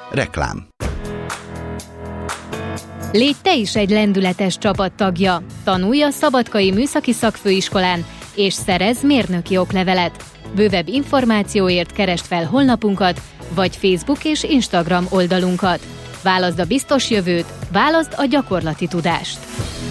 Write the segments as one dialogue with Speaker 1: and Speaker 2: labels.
Speaker 1: Reklám.
Speaker 2: Légy te is egy lendületes csapattagja. Tanulj a Szabadkai Műszaki Szakfőiskolán, és szerezz mérnöki oklevelet. Bővebb információért keresd fel honlapunkat, vagy Facebook és Instagram oldalunkat. Válaszd a biztos jövőt, válaszd a gyakorlati tudást.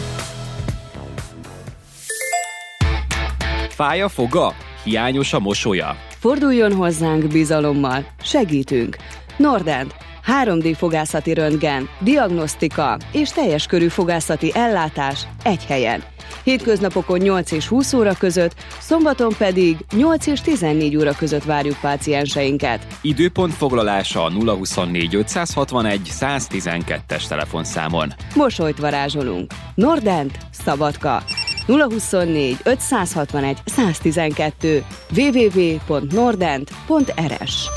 Speaker 3: Fáj a foga? Hiányos a mosolya?
Speaker 4: Forduljon hozzánk bizalommal, segítünk. Nordent, 3D fogászati röntgen, diagnosztika és teljes körű fogászati ellátás egy helyen. Hétköznapokon 8 és 20 óra között, szombaton pedig 8 és 14 óra között várjuk pácienseinket.
Speaker 3: Időpont foglalása a 024 561 112-es telefonszámon.
Speaker 4: Mosolyt varázsolunk. Nordent, Szabadka. 024 561 112 www.nordent.rs.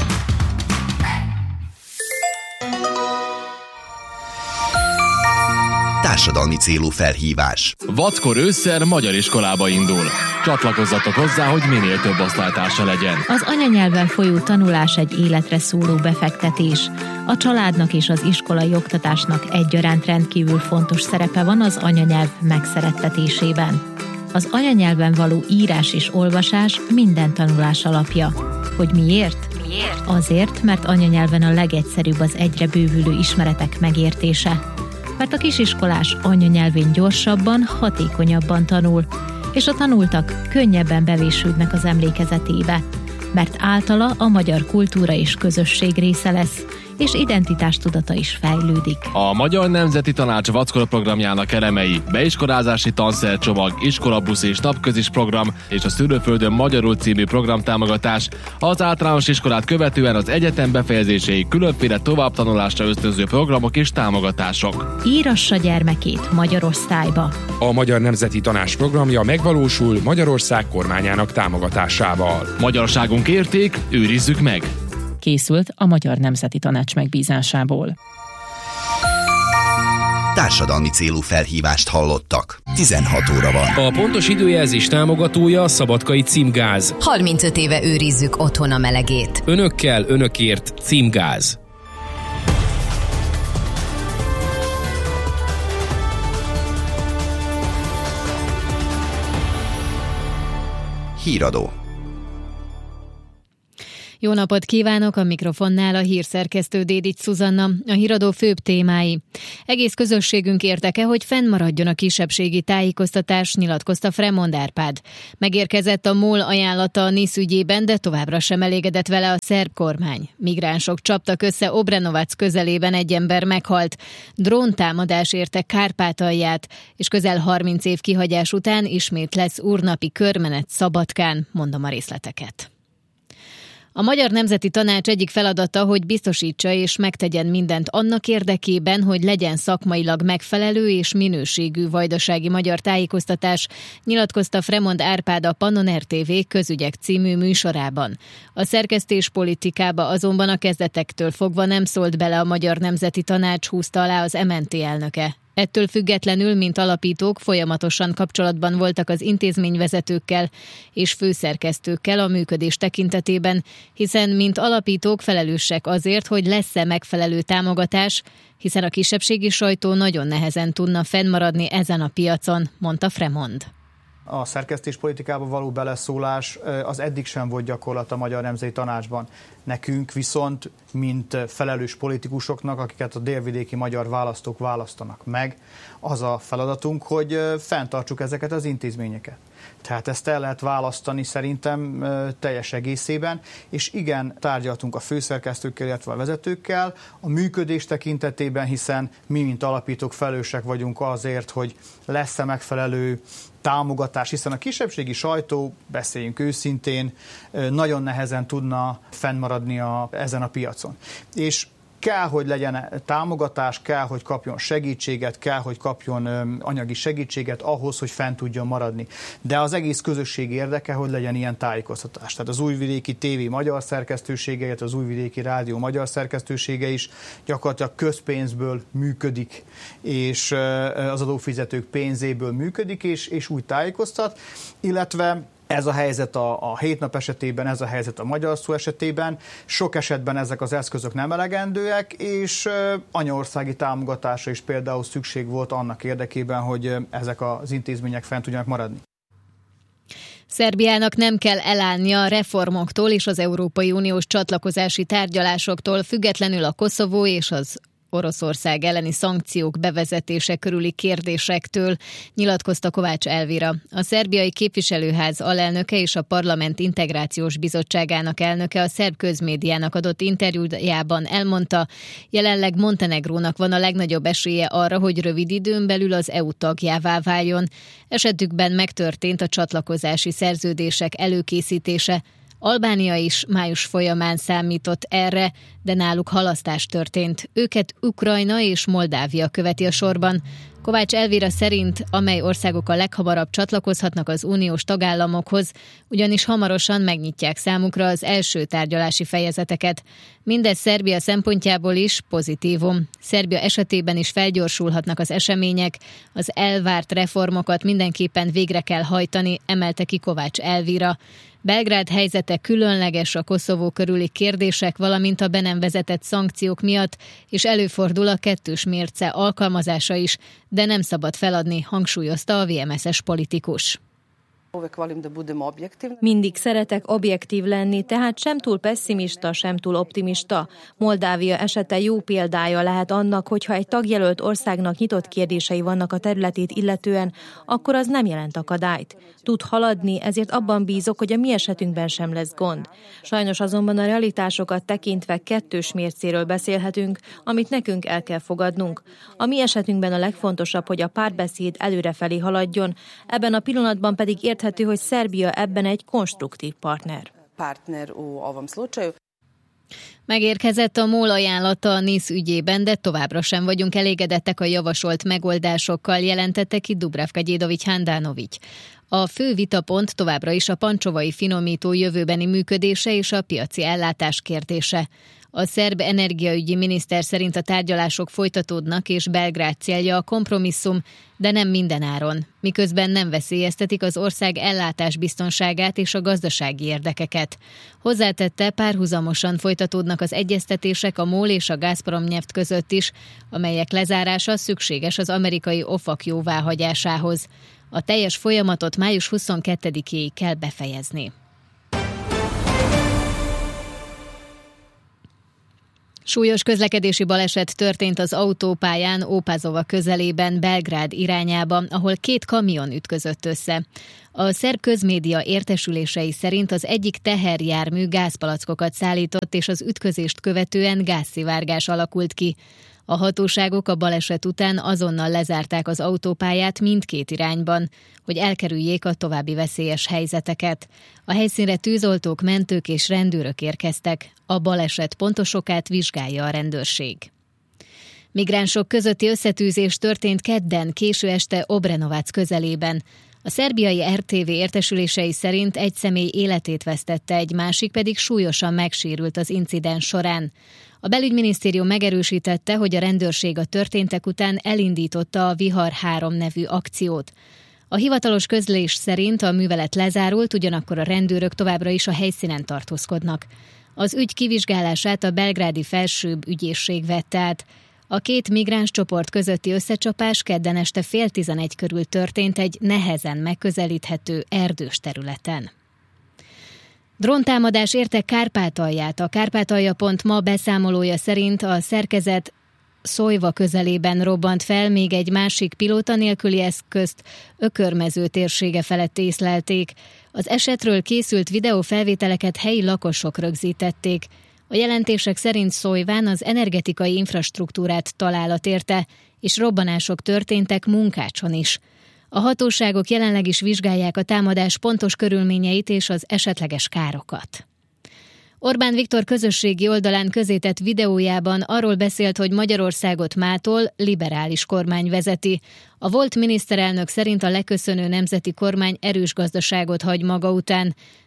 Speaker 1: Társadalmi célú felhívás.
Speaker 5: Vackor ősszel magyar iskolába indul. Csatlakozzatok hozzá, hogy minél több osztálytársa legyen.
Speaker 6: Az anyanyelven folyó tanulás egy életre szóló befektetés. A családnak és az iskolai oktatásnak egyaránt rendkívül fontos szerepe van az anyanyelv megszerettetésében. Az anyanyelven való írás és olvasás minden tanulás alapja. Hogy miért? Azért, mert anyanyelven a legegyszerűbb az egyre bővülő ismeretek megértése. Mert a kisiskolás anyanyelvén gyorsabban, hatékonyabban tanul, és a tanultak könnyebben bevésődnek az emlékezetébe, mert általa a magyar kultúra és közösség része lesz, és identitástudata is fejlődik.
Speaker 5: A Magyar Nemzeti Tanács Vackor programjának elemei: beiskolázási tanszercsomag, iskolabusz és napközis program és a Szülőföldön magyarul című programtámogatás, az általános iskolát követően az egyetem befejezéséig különféle továbbtanulásra ösztönző programok és támogatások.
Speaker 6: Írassa gyermekét magyar osztályba.
Speaker 7: A Magyar Nemzeti Tanács programja megvalósul Magyarország kormányának támogatásával.
Speaker 5: Magyarságunk érték, őrizzük meg!
Speaker 8: Készült a Magyar Nemzeti Tanács megbízásából.
Speaker 1: Társadalmi célú felhívást hallottak. 16 óra van.
Speaker 9: A pontos időjelzés támogatója a Szabadkai Címgáz.
Speaker 10: 35 éve őrizzük otthon a melegét.
Speaker 9: Önökkel, önökért Címgáz.
Speaker 1: Híradó.
Speaker 2: Jó napot kívánok, a mikrofonnál a hírszerkesztő Dédics Szuzanna. A híradó főbb témái. Egész közösségünk érdeke, hogy fennmaradjon a kisebbségi tájékoztatás, nyilatkozta Fremond Árpád. Megérkezett a MOL ajánlata a NISZ ügyében, de továbbra sem elégedett vele a szerb kormány. Migránsok csaptak össze Obrenovac közelében, egy ember meghalt. Dróntámadás érte Kárpátalját, és közel 30 év kihagyás után ismét lesz úrnapi körmenet Szabadkán, mondom a részleteket. A Magyar Nemzeti Tanács egyik feladata, hogy biztosítsa és megtegyen mindent annak érdekében, hogy legyen szakmailag megfelelő és minőségű vajdasági magyar tájékoztatás, nyilatkozta Fremond Árpád a Pannon RTV Közügyek című műsorában. A szerkesztéspolitikába azonban a kezdetektől fogva nem szólt bele a Magyar Nemzeti Tanács, húzta alá az MNT elnöke. Ettől függetlenül, mint alapítók, folyamatosan kapcsolatban voltak az intézményvezetőkkel és főszerkesztőkkel a működés tekintetében, hiszen mint alapítók felelősek azért, hogy lesz-e megfelelő támogatás, hiszen a kisebbségi sajtó nagyon nehezen tudna fennmaradni ezen a piacon, mondta Fremond.
Speaker 11: A szerkesztéspolitikába való beleszólás az eddig sem volt gyakorlat a Magyar Nemzeti Tanácsban. Nekünk viszont, mint felelős politikusoknak, akiket a délvidéki magyar választók választanak meg, az a feladatunk, hogy fenntartsuk ezeket az intézményeket. Tehát ezt el lehet választani szerintem teljes egészében, és igen, tárgyaltunk a főszerkesztőkkel, illetve a vezetőkkel a működés tekintetében, hiszen mi, mint alapítók felelősek vagyunk azért, hogy lesz-e megfelelő támogatás, hiszen a kisebbségi sajtó, beszéljünk őszintén, nagyon nehezen tudna fennmaradni ezen a piacon. És kell, hogy legyen támogatás, kell, hogy kapjon segítséget, kell, hogy kapjon anyagi segítséget ahhoz, hogy fenn tudjon maradni. De az egész közösség érdeke, hogy legyen ilyen tájékoztatás. Tehát az Újvidéki TV magyar szerkesztősége, illetve az Újvidéki Rádió magyar szerkesztősége is gyakorlatilag közpénzből működik, és az adófizetők pénzéből működik, és úgy tájékoztat, illetve Ez a helyzet a 7 nap esetében, ez a helyzet a magyar szó esetében. Sok esetben ezek az eszközök nem elegendőek, és anyaországi támogatásra is például szükség volt annak érdekében, hogy ezek az intézmények fent tudjanak maradni.
Speaker 2: Szerbiának nem kell elállnia a reformoktól és az Európai Uniós csatlakozási tárgyalásoktól, függetlenül a Koszovó és az Oroszország elleni szankciók bevezetése körüli kérdésektől, nyilatkozta Kovács Elvira. A szerbiai képviselőház alelnöke és a Parlament Integrációs Bizottságának elnöke a szerb közmédiának adott interjújában elmondta, jelenleg Montenegrónak van a legnagyobb esélye arra, hogy rövid időn belül az EU tagjává váljon. Esetükben megtörtént a csatlakozási szerződések előkészítése. Albánia is május folyamán számított erre, de náluk halasztás történt. Őket Ukrajna és Moldávia követi a sorban. Kovács Elvira szerint, amely országok a leghamarabb csatlakozhatnak az uniós tagállamokhoz, ugyanis hamarosan megnyitják számukra az első tárgyalási fejezeteket. Mindez Szerbia szempontjából is pozitívum. Szerbia esetében is felgyorsulhatnak az események, az elvárt reformokat mindenképpen végre kell hajtani, emelte ki Kovács Elvira. Belgrád helyzete különleges a Koszovó körüli kérdések, valamint a be nem vezetett szankciók miatt, és előfordul a kettős mérce alkalmazása is, de nem szabad feladni, hangsúlyozta a VMS-es politikus.
Speaker 12: Mindig szeretek objektív lenni, tehát sem túl pesszimista, sem túl optimista. Moldávia esete jó példája lehet annak, hogyha egy tagjelölt országnak nyitott kérdései vannak a területét illetően, akkor az nem jelent akadályt. Tud haladni, ezért abban bízok, hogy a mi esetünkben sem lesz gond. Sajnos azonban a realitásokat tekintve kettős mércéről beszélhetünk, amit nekünk el kell fogadnunk. A mi esetünkben a legfontosabb, hogy a párbeszéd előrefelé haladjon, ebben a pillanatban pedig érthető, hogy Szerbia ebben egy konstruktív partner.
Speaker 2: Megérkezett a MOL ajánlata a NIS ügyében, de továbbra sem vagyunk elégedettek a javasolt megoldásokkal, jelentette ki Dubravka Gyédovics Handanovics. A fő vitapont továbbra is a pancsovai finomító jövőbeni működése és a piaci ellátás kérdése. A szerb energiaügyi miniszter szerint a tárgyalások folytatódnak, és Belgrád célja a kompromisszum, de nem minden áron, miközben nem veszélyeztetik az ország ellátásbiztonságát és a gazdasági érdekeket. Hozzátette, párhuzamosan folytatódnak az egyeztetések a MOL és a Gazpromneft között is, amelyek lezárása szükséges az amerikai OFAC jóváhagyásához. A teljes folyamatot május 22-éig kell befejezni. Súlyos közlekedési baleset történt az autópályán Ópazova közelében, Belgrád irányába, ahol 2 kamion ütközött össze. A szerb közmédia értesülései szerint az egyik teherjármű gázpalackokat szállított, és az ütközést követően gázszivárgás alakult ki. A hatóságok a baleset után azonnal lezárták az autópályát mindkét irányban, hogy elkerüljék a további veszélyes helyzeteket. A helyszínre tűzoltók, mentők és rendőrök érkeztek. A baleset pontos okát vizsgálja a rendőrség. Migránsok közötti összetűzés történt kedden, késő este Obrenovac közelében. A szerbiai RTV értesülései szerint egy személy életét vesztette, egy másik pedig súlyosan megsérült az incidens során. A belügyminisztérium megerősítette, hogy a rendőrség a történtek után elindította a Vihar 3 nevű akciót. A hivatalos közlés szerint a művelet lezárult, ugyanakkor a rendőrök továbbra is a helyszínen tartózkodnak. Az ügy kivizsgálását a belgrádi felsőbb ügyészség vette át. A 2 migráns csoport közötti összecsapás kedden este 10:30 körül történt egy nehezen megközelíthető erdős területen. Dróntámadás érte Kárpátalját. A Kárpátalja.ma beszámolója szerint a szerkezet Szojva közelében robbant fel, még egy másik pilóta nélküli eszközt Ökörmező térsége felett észlelték. Az esetről készült videófelvételeket helyi lakosok rögzítették. A jelentések szerint Szojván az energetikai infrastruktúrát találat érte, és robbanások történtek Munkácson is. A hatóságok jelenleg is vizsgálják a támadás pontos körülményeit és az esetleges károkat. Orbán Viktor közösségi oldalán közzétett videójában arról beszélt, hogy Magyarországot mától liberális kormány vezeti. A volt miniszterelnök szerint a leköszönő nemzeti kormány erős gazdaságot hagy maga után,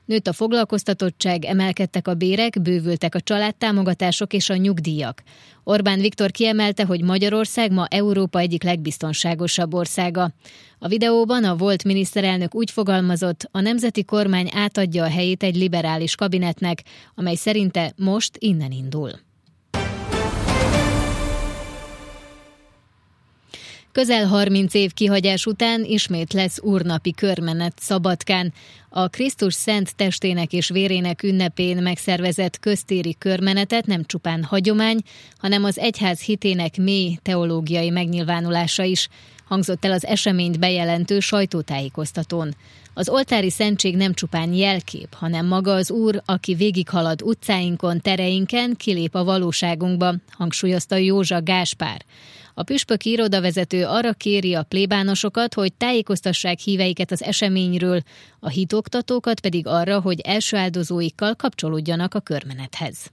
Speaker 2: Nőtt a foglalkoztatottság, emelkedtek a bérek, bővültek a családtámogatások és a nyugdíjak. Orbán Viktor kiemelte, hogy Magyarország ma Európa egyik legbiztonságosabb országa. A videóban a volt miniszterelnök úgy fogalmazott, a nemzeti kormány átadja a helyét egy liberális kabinetnek, amely szerinte most innen indul. Közel 30 év kihagyás után ismét lesz úrnapi körmenet Szabadkán. A Krisztus szent testének és vérének ünnepén megszervezett köztéri körmenetet nem csupán hagyomány, hanem az egyház hitének mély teológiai megnyilvánulása is, hangzott el az eseményt bejelentő sajtótájékoztatón. Az oltári szentség nem csupán jelkép, hanem maga az Úr, aki végighalad utcáinkon, tereinken, kilép a valóságunkba, hangsúlyozta Józsa Gáspár. A püspöki irodavezető arra kéri a plébánosokat, hogy tájékoztassák híveiket az eseményről, a hitoktatókat pedig arra, hogy első áldozóikkal kapcsolódjanak a körmenethez.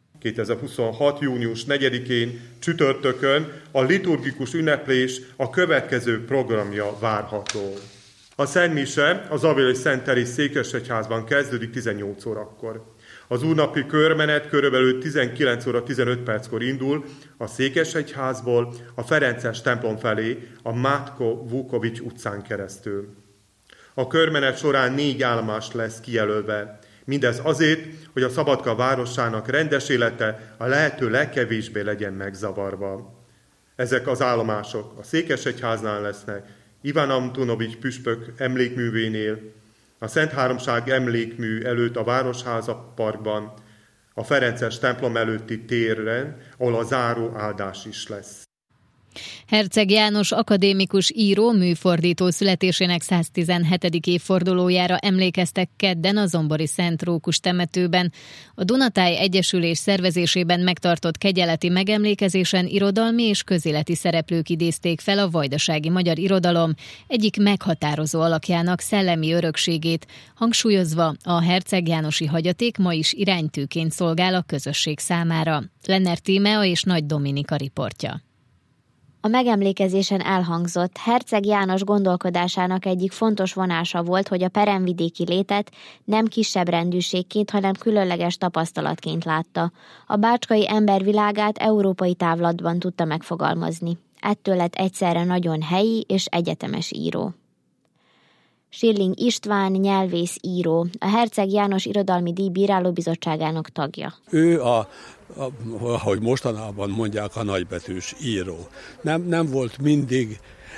Speaker 13: 2026. június 4-én csütörtökön a liturgikus ünneplés a következő programja várható. A szentmise az Avilés Szent Teréz székesegyházban kezdődik 18 órakor. Az úrnapi körmenet körülbelül 19 óra 15 perckor indul a Székesegyházból a Ferences templom felé a Mátko Vukovics utcán keresztül. A körmenet során 4 állomás lesz kijelölve. Mindez azért, hogy a Szabadka városának rendes élete a lehető legkevésbé legyen megzavarva. Ezek az állomások a Székesegyháznál lesznek, Iván Antonovics püspök emlékművénél, a Szent Háromság emlékmű előtt a Városháza parkban, a Ferences templom előtti téren, ahol a záró áldás is lesz.
Speaker 2: Herceg János akadémikus író, műfordító születésének 117. évfordulójára emlékeztek kedden a zombori Szent Rókus temetőben. A Dunatáj Egyesülés szervezésében megtartott kegyeleti megemlékezésen irodalmi és közéleti szereplők idézték fel a vajdasági magyar irodalom egyik meghatározó alakjának szellemi örökségét, hangsúlyozva, a herceg jánosi hagyaték ma is iránytűként szolgál a közösség számára. Lennert Tímea és Nagy Dominika riportja.
Speaker 14: A megemlékezésen elhangzott, herceg János gondolkodásának egyik fontos vonása volt, hogy a peremvidéki létet nem kisebb rendűségként, hanem különleges tapasztalatként látta. A bácskai embervilágát európai távlatban tudta megfogalmazni. Ettől lett egyszerre nagyon helyi és egyetemes író. Schilling István, nyelvész író, a Herceg János Irodalmi Díj Bírálóbizottságának tagja.
Speaker 15: Ő ahogy mostanában mondják, a nagybetűs író. Nem volt mindig,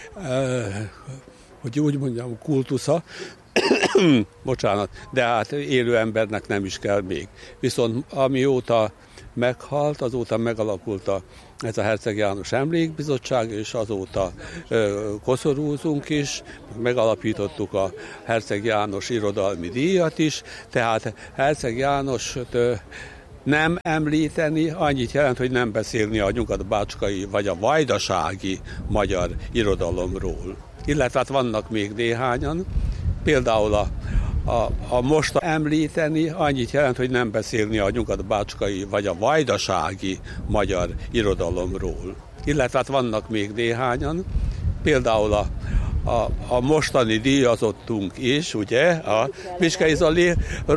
Speaker 15: hogy úgy mondjam, kultusza, bocsánat, de hát élő embernek nem is kell még. Viszont amióta meghalt, azóta megalakult ez a Herceg János Emlékbizottság, és azóta koszorúzunk is, megalapítottuk a Herceg János Irodalmi Díjat is, tehát Herceg Jánost nem említeni annyit jelent, hogy nem beszélni a nyugat-bácskai vagy a vajdasági magyar irodalomról. Illetve hát vannak még néhányan, például a most említeni annyit jelent, hogy nem beszélni a nyugat-bácskai vagy a vajdasági magyar irodalomról. Illetve hát vannak még néhányan, például a mostani díjazottunk is, ugye, a Piskei Zoli